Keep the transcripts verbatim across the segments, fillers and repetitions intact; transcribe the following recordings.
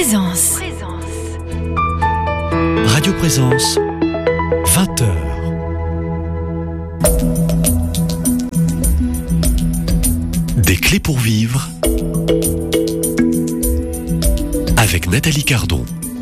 Présence. Radio Présence, vingt heures. Des clés pour vivre avec Nathalie Cardon.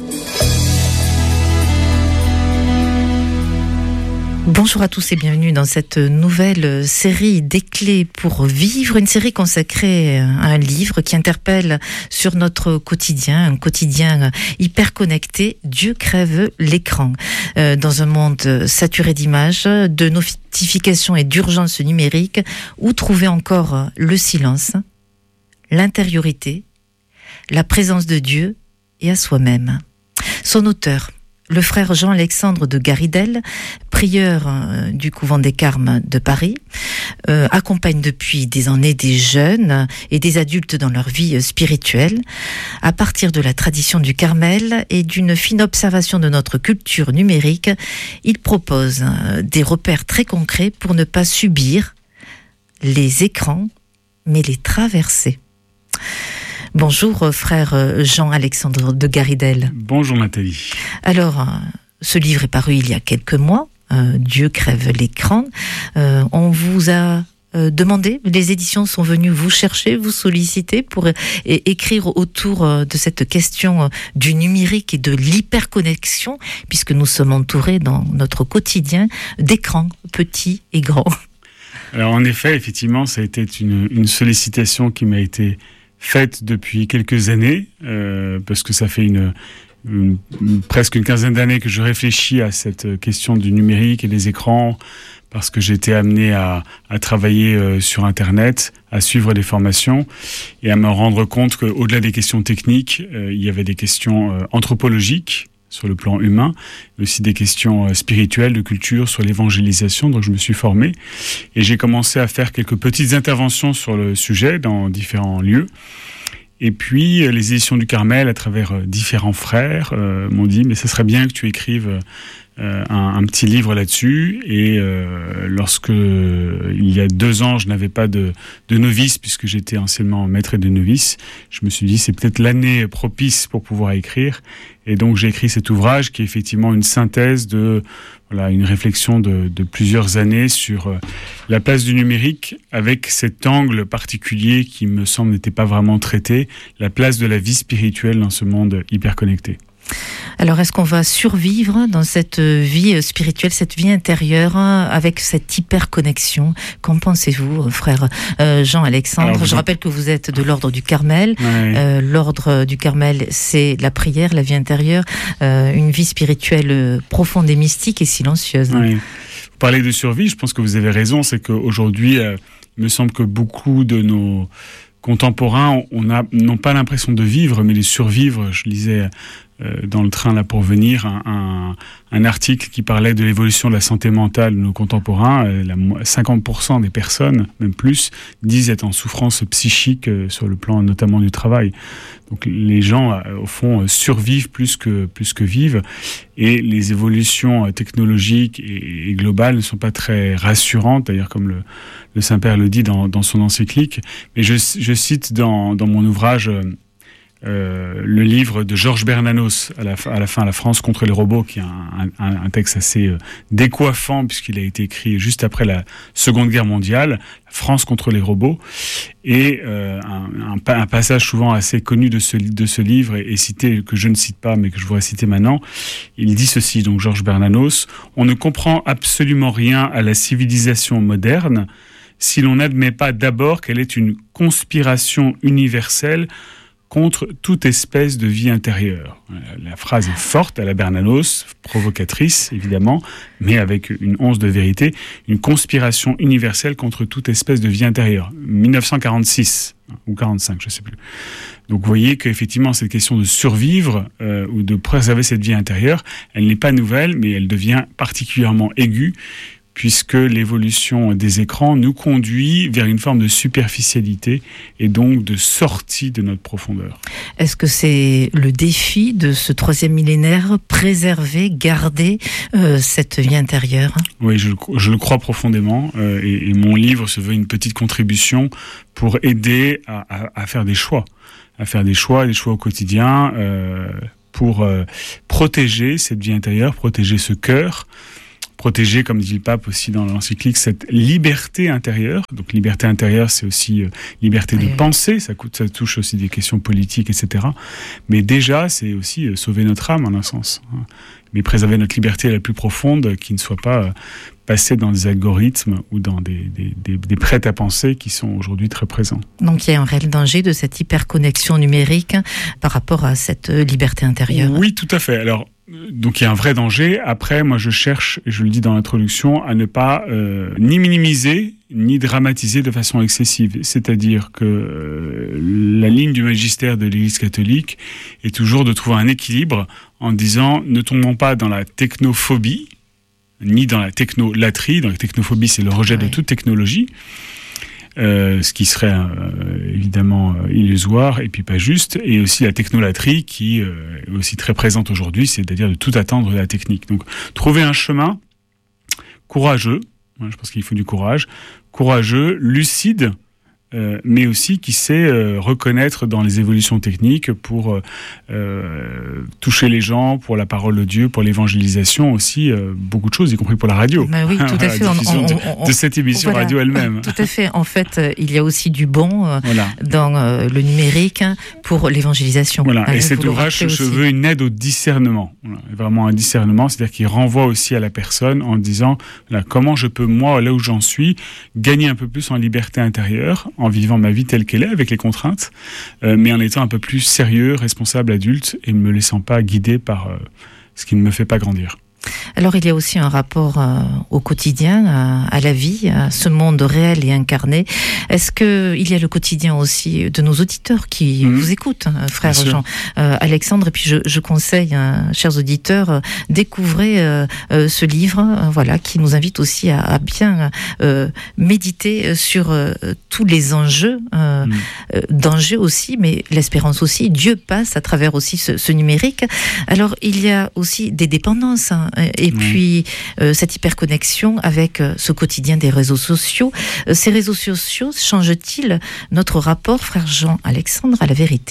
Bonjour à tous et bienvenue dans cette nouvelle série des clés pour vivre, une série consacrée à un livre qui interpelle sur notre quotidien, un quotidien hyper connecté. Dieu crève l'écran. Euh, dans un monde saturé d'images, de notifications et d'urgences numériques, où trouver encore le silence, l'intériorité, la présence de Dieu et à soi-même. Son auteur, le frère Jean-Alexandre de Garidel, prieur euh, du couvent des Carmes de Paris, euh, accompagne depuis des années des jeunes et des adultes dans leur vie spirituelle. À partir de la tradition du Carmel et d'une fine observation de notre culture numérique, il propose euh, des repères très concrets pour ne pas subir les écrans, mais les traverser. Bonjour frère Jean-Alexandre de Garidel. Bonjour Nathalie. Alors, ce livre est paru il y a quelques mois, euh, Dieu crève l'écran. Euh, on vous a euh, demandé, les éditions sont venues vous chercher, vous solliciter pour euh, écrire autour euh, de cette question euh, du numérique et de l'hyperconnexion, puisque nous sommes entourés dans notre quotidien d'écrans petits et grands. Alors en effet, effectivement, ça a été une, une sollicitation qui m'a été faite depuis quelques années, euh, parce que ça fait une, une, une, presque une quinzaine d'années que je réfléchis à cette question du numérique et des écrans, parce que j'ai été amené à, à travailler euh, sur Internet, à suivre des formations et à me rendre compte qu'au-delà des questions techniques, euh, il y avait des questions euh, anthropologiques, sur le plan humain, mais aussi des questions spirituelles, de culture, sur l'évangélisation. Donc je me suis formé et j'ai commencé à faire quelques petites interventions sur le sujet dans différents lieux. Et puis les éditions du Carmel, à travers différents frères, euh, m'ont dit « mais ce serait bien que tu écrives euh, un, un petit livre là-dessus ». Et euh, lorsque, il y a deux ans, je n'avais pas de, de novice, puisque j'étais anciennement maître de novice, je me suis dit c'est peut-être l'année propice pour pouvoir écrire. Et donc j'ai écrit cet ouvrage qui est effectivement une synthèse de voilà une réflexion de, de plusieurs années sur euh, la place du numérique, avec cet angle particulier qui me semble n'était pas vraiment traité, la place de la vie spirituelle dans ce monde hyper connecté. Alors, est-ce qu'on va survivre dans cette vie spirituelle, cette vie intérieure, avec cette hyper-connexion ? Qu'en pensez-vous, frère euh, Jean-Alexandre ? Alors, Je rappelle que vous êtes de l'ordre du Carmel. Ouais. Euh, l'ordre du Carmel, c'est la prière, la vie intérieure, euh, une vie spirituelle profonde et mystique et silencieuse. Ouais. Vous parlez de survie, je pense que vous avez raison, c'est qu'aujourd'hui, euh, il me semble que beaucoup de nos contemporains on a, n'ont pas l'impression de vivre, mais de survivre. Je lisais euh, dans le train là pour venir un, un, un article qui parlait de l'évolution de la santé mentale de nos contemporains. Euh, la, cinquante pour cent des personnes, même plus, disent être en souffrance psychique euh, sur le plan notamment du travail. Donc les gens, euh, au fond, euh, survivent plus que, plus que vivent. Et les évolutions euh, technologiques et, et globales ne sont pas très rassurantes, d'ailleurs comme le, le Saint-Père le dit dans, dans son encyclique. Mais je, je cite dans, dans mon ouvrage euh, euh, le livre de Georges Bernanos, à la, à la fin, La France contre les robots, qui est un, un, un texte assez euh, décoiffant, puisqu'il a été écrit juste après la Seconde Guerre mondiale, La France contre les robots. Et euh, un, un, un passage souvent assez connu de ce, de ce livre est, est cité, que je ne cite pas, mais que je voudrais citer maintenant. Il dit ceci, donc Georges Bernanos: « On ne comprend absolument rien à la civilisation moderne si l'on n'admet pas d'abord qu'elle est une conspiration universelle contre toute espèce de vie intérieure. » La phrase est forte à la Bernanos, provocatrice évidemment, mais avec une once de vérité. Une conspiration universelle contre toute espèce de vie intérieure. dix-neuf cent quarante-six ou quarante-cinq, je ne sais plus. Donc vous voyez qu'effectivement cette question de survivre euh, ou de préserver cette vie intérieure, elle n'est pas nouvelle, mais elle devient particulièrement aiguë puisque l'évolution des écrans nous conduit vers une forme de superficialité et donc de sortie de notre profondeur. Est-ce que c'est le défi de ce troisième millénaire, préserver, garder euh, cette vie intérieure ? Oui, je, je le crois profondément euh, et, et mon livre se veut une petite contribution pour aider à, à, à faire des choix, à faire des choix, des choix au quotidien euh, pour euh, protéger cette vie intérieure, protéger ce cœur, protéger, comme dit le pape aussi dans l'encyclique, cette liberté intérieure. Donc liberté intérieure, c'est aussi euh, liberté de oui, penser, ça, coûte, ça touche aussi des questions politiques, et cetera. Mais déjà, c'est aussi euh, sauver notre âme, en un sens. Hein. Mais préserver notre liberté la plus profonde, qui ne soit pas euh, passée dans des algorithmes ou dans des, des, des, des prêts à penser qui sont aujourd'hui très présents. Donc il y a un réel danger de cette hyperconnexion numérique par rapport à cette liberté intérieure. Oui, tout à fait. Alors, donc il y a un vrai danger. Après, moi je cherche, et je le dis dans l'introduction, à ne pas euh, ni minimiser, ni dramatiser de façon excessive. C'est-à-dire que euh, la ligne du magistère de l'Église catholique est toujours de trouver un équilibre en disant ne tombons pas dans la technophobie, ni dans la technolatrie. Dans la technophobie, c'est le rejet ouais. de toute technologie. Euh, ce qui serait euh, évidemment euh, illusoire et puis pas juste, et aussi la technolatrie qui euh, est aussi très présente aujourd'hui, c'est-à-dire de tout attendre de la technique. Donc trouver un chemin courageux, hein, je pense qu'il faut du courage, courageux, lucide, euh, mais aussi qui sait euh, reconnaître dans les évolutions techniques pour euh, toucher les gens, pour la parole de Dieu, pour l'évangélisation aussi, euh, beaucoup de choses, y compris pour la radio. Ben oui, tout à fait. On, on, de, on, de cette émission voilà, radio elle-même. Tout à fait. En fait, il y a aussi du bon euh, voilà. dans euh, le numérique pour l'évangélisation. Voilà. Hein, et cet ouvrage se veut une aide au discernement. Voilà. Vraiment un discernement, c'est-à-dire qu'il renvoie aussi à la personne en disant là, comment je peux, moi, là où j'en suis, gagner un peu plus en liberté intérieure, en vivant ma vie telle qu'elle est, avec les contraintes, euh, mais en étant un peu plus sérieux, responsable, adulte, et ne me laissant pas guider par euh, ce qui ne me fait pas grandir. Alors il y a aussi un rapport euh, au quotidien, à, à la vie, à ce monde réel et incarné. Est-ce qu'il y a le quotidien aussi de nos auditeurs qui mmh. vous écoutent, hein, frère Jean euh, Alexandre, et puis je, je conseille, hein, chers auditeurs, euh, découvrez euh, euh, ce livre, euh, voilà, qui nous invite aussi à, à bien euh, méditer sur euh, tous les enjeux, euh, mmh. euh, dangers aussi, mais l'espérance aussi. Dieu passe à travers aussi ce, ce numérique. Alors il y a aussi des dépendances, hein, et puis euh, cette hyperconnexion avec euh, ce quotidien des réseaux sociaux. Euh, ces réseaux sociaux changent-ils notre rapport, frère Jean Alexandre, à la vérité ?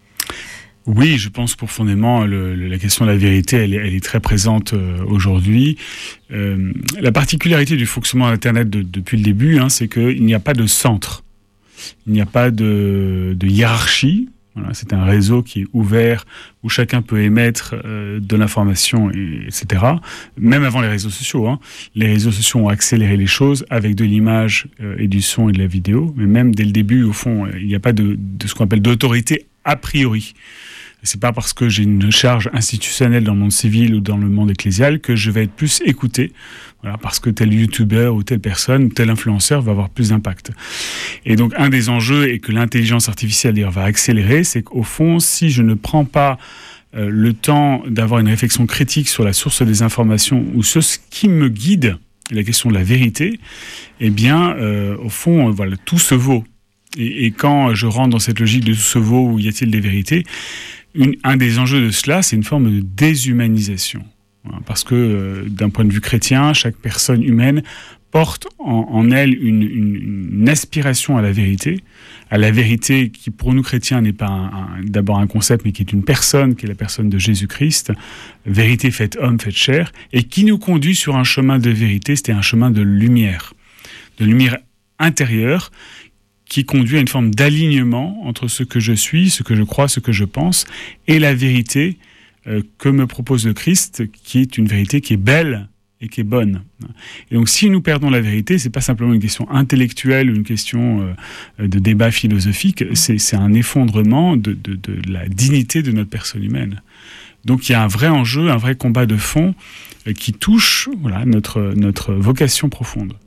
Oui, je pense profondément le, le, la question de la vérité, elle est, elle est très présente euh, aujourd'hui. Euh, la particularité du fonctionnement d'Internet de, depuis le début, hein, c'est qu'il n'y a pas de centre, il n'y a pas de, de hiérarchie. Voilà, c'est un réseau qui est ouvert, où chacun peut émettre euh, de l'information, et, etc. Même avant les réseaux sociaux. Hein. Les réseaux sociaux ont accéléré les choses avec de l'image euh, et du son et de la vidéo. Mais même dès le début, au fond, il n'y a pas de, de ce qu'on appelle d'autorité a priori. C'est pas parce que j'ai une charge institutionnelle dans le monde civil ou dans le monde ecclésial que je vais être plus écouté, voilà, parce que tel youtubeur ou telle personne, tel influenceur va avoir plus d'impact. Et donc, un des enjeux, et que l'intelligence artificielle d'ailleurs va accélérer, c'est qu'au fond, si je ne prends pas euh, le temps d'avoir une réflexion critique sur la source des informations ou sur ce qui me guide, la question de la vérité, eh bien, euh, au fond, euh, voilà, tout se vaut. Et, et quand je rentre dans cette logique de tout se vaut, où y a-t-il des vérités, Une, un des enjeux de cela, c'est une forme de déshumanisation. Parce que, euh, d'un point de vue chrétien, chaque personne humaine porte en, en elle une, une, une aspiration à la vérité, à la vérité qui, pour nous chrétiens, n'est pas un, un, d'abord un concept, mais qui est une personne, qui est la personne de Jésus-Christ, vérité faite homme, faite chair, et qui nous conduit sur un chemin de vérité, c'était un chemin de lumière, de lumière intérieure, qui conduit à une forme d'alignement entre ce que je suis, ce que je crois, ce que je pense, et la vérité euh, que me propose le Christ, qui est une vérité qui est belle et qui est bonne. Et donc, si nous perdons la vérité, c'est pas simplement une question intellectuelle ou une question euh, de débat philosophique, c'est, c'est un effondrement de, de, de la dignité de notre personne humaine. Donc, il y a un vrai enjeu, un vrai combat de fond euh, qui touche voilà, notre, notre vocation profonde.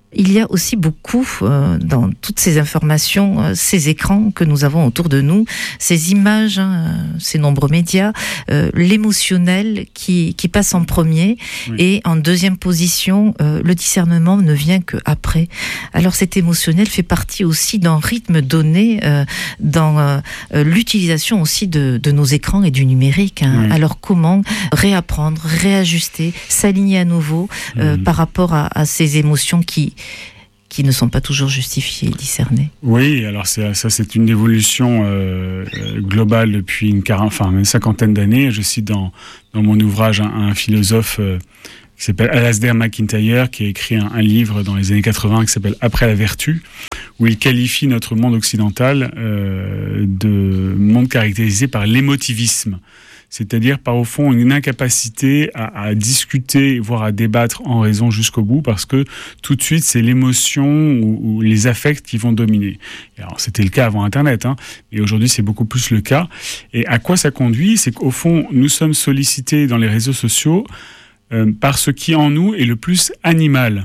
Il y a aussi beaucoup euh, dans toutes ces informations, euh, ces écrans que nous avons autour de nous, ces images, hein, ces nombreux médias, euh, l'émotionnel qui, qui passe en premier, oui. Et en deuxième position, euh, le discernement ne vient qu'après. Alors cet émotionnel fait partie aussi d'un rythme donné euh, dans euh, l'utilisation aussi de, de nos écrans et du numérique. Hein. Oui. Alors comment réapprendre, réajuster, s'aligner à nouveau euh, mmh. par rapport à, à ces émotions qui qui ne sont pas toujours justifiées et discernées. Oui, alors c'est, ça c'est une évolution euh, globale depuis une, quarante, enfin, une cinquantaine d'années. Je cite dans, dans mon ouvrage un, un philosophe euh, qui s'appelle Alasdair MacIntyre, qui a écrit un, un livre dans les années quatre-vingts qui s'appelle « Après la vertu », où il qualifie notre monde occidental euh, de monde caractérisé par l'émotivisme. C'est-à-dire, par au fond, une incapacité à, à discuter, voire à débattre en raison jusqu'au bout, parce que tout de suite, c'est l'émotion ou, ou les affects qui vont dominer. Et alors, c'était le cas avant Internet, hein, et aujourd'hui, c'est beaucoup plus le cas. Et à quoi ça conduit ? C'est qu'au fond, nous sommes sollicités dans les réseaux sociaux euh, par ce qui, en nous, est le plus animal.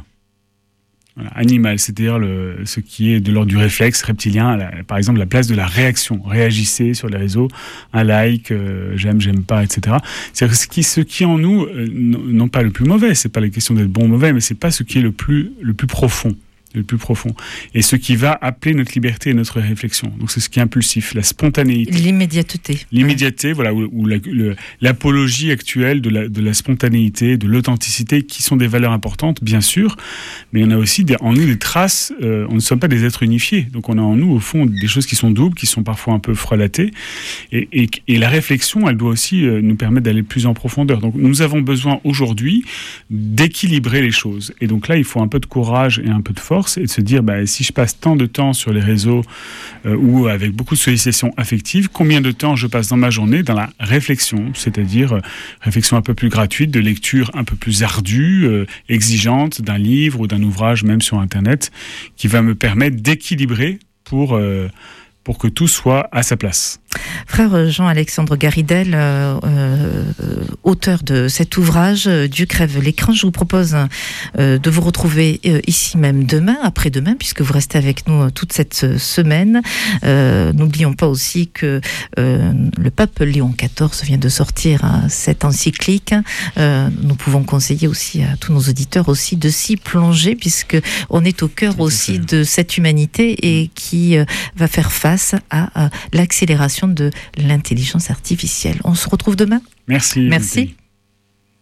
Voilà, animal, c'est-à-dire le, ce qui est de l'ordre du réflexe reptilien, la, par exemple la place de la réaction. Réagissez sur les réseaux, un like, euh, j'aime, j'aime pas, et cetera. C'est-à-dire ce qui, ce qui en nous, euh, non pas le plus mauvais, c'est pas la question d'être bon ou mauvais, mais c'est pas ce qui est le plus, le plus profond. le plus profond, et ce qui va appeler notre liberté et notre réflexion. Donc c'est ce qui est impulsif, la spontanéité. L'immédiateté. L'immédiateté, ouais. Voilà, ou, ou la, le, l'apologie actuelle de la, de la spontanéité, de l'authenticité, qui sont des valeurs importantes, bien sûr, mais on a aussi des, en nous des traces, euh, on ne sommes pas des êtres unifiés, donc on a en nous, au fond, des choses qui sont doubles, qui sont parfois un peu frelatées, et, et, et la réflexion, elle doit aussi euh, nous permettre d'aller plus en profondeur. Donc nous avons besoin aujourd'hui d'équilibrer les choses, et donc là, il faut un peu de courage et un peu de force, et de se dire, bah, si je passe tant de temps sur les réseaux euh, ou avec beaucoup de sollicitations affectives, combien de temps je passe dans ma journée dans la réflexion, c'est-à-dire euh, réflexion un peu plus gratuite, de lecture un peu plus ardue, euh, exigeante d'un livre ou d'un ouvrage, même sur Internet, qui va me permettre d'équilibrer pour, euh, pour que tout soit à sa place. Frère Jean-Alexandre Garidel, euh, euh, auteur de cet ouvrage euh, Dieu crève l'écran, je vous propose euh, de vous retrouver euh, ici même demain, après-demain, puisque vous restez avec nous euh, toute cette semaine. Euh, n'oublions pas aussi que euh, le pape Léon quatorze vient de sortir hein, cette encyclique. Euh, nous pouvons conseiller aussi à tous nos auditeurs aussi de s'y plonger, puisque on est au cœur aussi de cette humanité et qui euh, va faire face à, à l'accélération de l'intelligence artificielle. On se retrouve demain. Merci. Merci.